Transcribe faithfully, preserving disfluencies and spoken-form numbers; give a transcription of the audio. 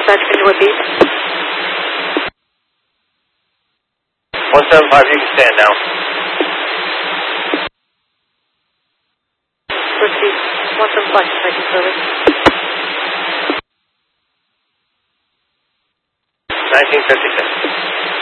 Dispatch, can you repeat? one seven five, you can stand now. Proceed. one seven five, dispatching service. nineteen fifty-six.